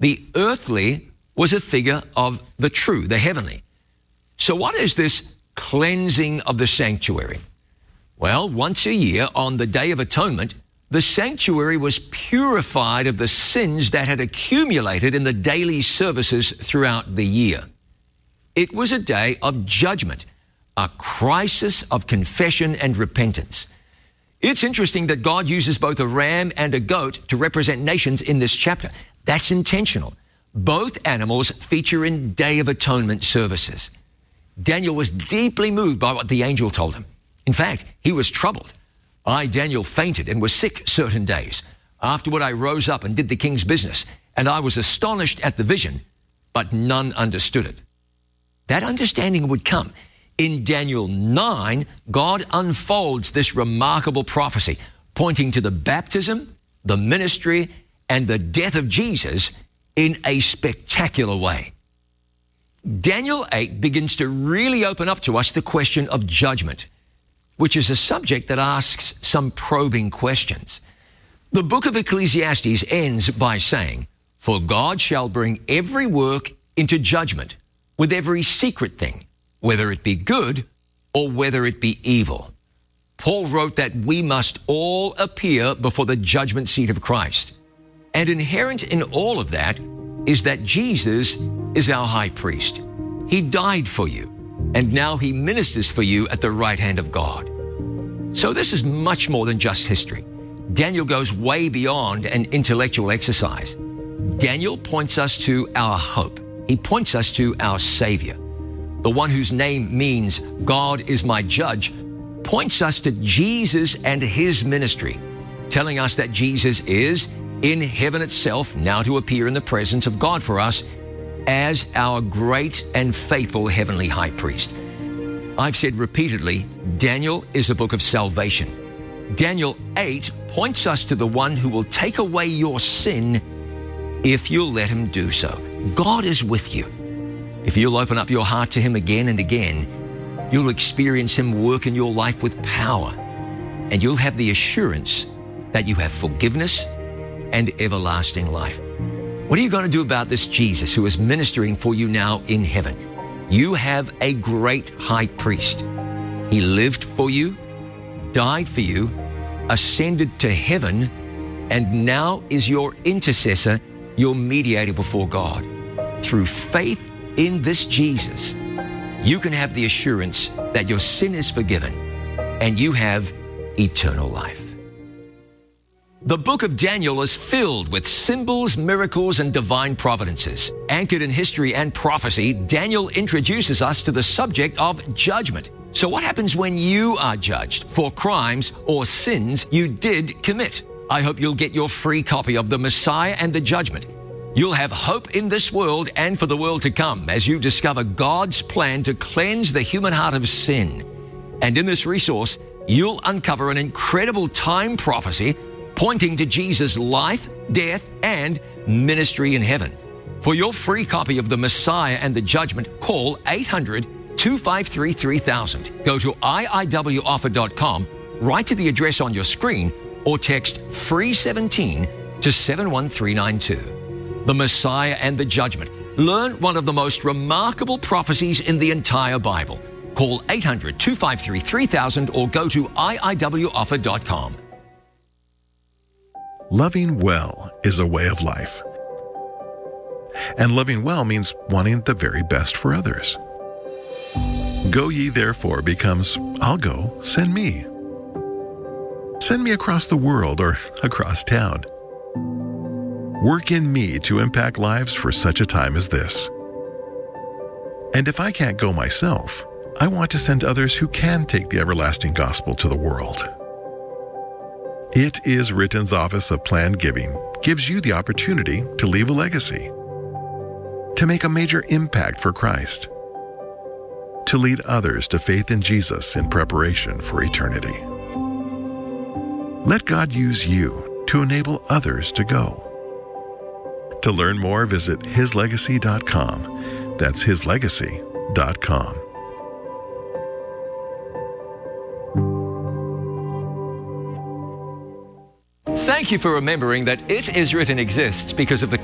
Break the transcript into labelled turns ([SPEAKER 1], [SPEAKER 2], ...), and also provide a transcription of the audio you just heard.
[SPEAKER 1] The earthly was a figure of the true, the heavenly. So what is this cleansing of the sanctuary? Well, once a year on the Day of Atonement, the sanctuary was purified of the sins that had accumulated in the daily services throughout the year. It was a day of judgment, a crisis of confession and repentance. It's interesting that God uses both a ram and a goat to represent nations in this chapter. That's intentional. Both animals feature in Day of Atonement services. Daniel was deeply moved by what the angel told him. In fact, he was troubled. I, Daniel, fainted and was sick certain days. Afterward, I rose up and did the king's business, and I was astonished at the vision, but none understood it. That understanding would come. In Daniel 9, God unfolds this remarkable prophecy, pointing to the baptism, the ministry, and the death of Jesus in a spectacular way. Daniel 8 begins to really open up to us the question of judgment, which is a subject that asks some probing questions. The book of Ecclesiastes ends by saying, "For God shall bring every work into judgment with every secret thing, whether it be good or whether it be evil." Paul wrote that we must all appear before the judgment seat of Christ. And inherent in all of that is that Jesus is our high priest. He died for you, and now he ministers for you at the right hand of God. So this is much more than just history. Daniel goes way beyond an intellectual exercise. Daniel points us to our hope. He points us to our Savior. The one whose name means God is my judge points us to Jesus and his ministry, telling us that Jesus is in heaven itself, now to appear in the presence of God for us as our great and faithful heavenly high priest. I've said repeatedly, Daniel is a book of salvation. Daniel 8 points us to the one who will take away your sin if you'll let him do so. God is with you. If you'll open up your heart to him again and again, you'll experience him work in your life with power, and you'll have the assurance that you have forgiveness and everlasting life. What are you going to do about this Jesus who is ministering for you now in heaven? You have a great high priest. He lived for you, died for you, ascended to heaven, and now is your intercessor, your mediator before God. Through faith in this Jesus, you can have the assurance that your sin is forgiven and you have eternal life. The book of Daniel is filled with symbols, miracles, and divine providences. Anchored in history and prophecy, Daniel introduces us to the subject of judgment. So what happens when you are judged for crimes or sins you did commit? I hope you'll get your free copy of The Messiah and the Judgment. You'll have hope in this world and for the world to come as you discover God's plan to cleanse the human heart of sin. And in this resource, you'll uncover an incredible time prophecy pointing to Jesus' life, death, and ministry in heaven. For your free copy of The Messiah and the Judgment, call 800-253-3000. Go to iiwoffer.com, write to the address on your screen, or text FREE17 to 71392. The Messiah and the Judgment. Learn one of the most remarkable prophecies in the entire Bible. Call 800-253-3000 or go to iiwoffer.com.
[SPEAKER 2] Loving well is a way of life. And loving well means wanting the very best for others. Go ye therefore becomes, I'll go, send me. Send me across the world or across town. Work in me to impact lives for such a time as this. And if I can't go myself, I want to send others who can take the everlasting gospel to the world. It is Written's Office of Planned Giving gives you the opportunity to leave a legacy, to make a major impact for Christ, to lead others to faith in Jesus in preparation for eternity. Let God use you to enable others to go. To learn more, visit hislegacy.com. That's hislegacy.com.
[SPEAKER 1] Thank you for remembering that It Is Written exists because of the